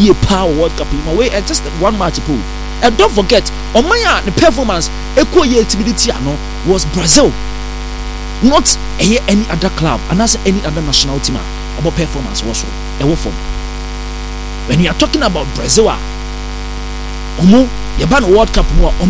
ye power World Cup in a way and just one match pool. And don't forget, Omaya the performance equal ye timidity was Brazil, not any other club, and as any other national team about performance was so. When you are talking about Brazil, Omo, you ban World Cup more.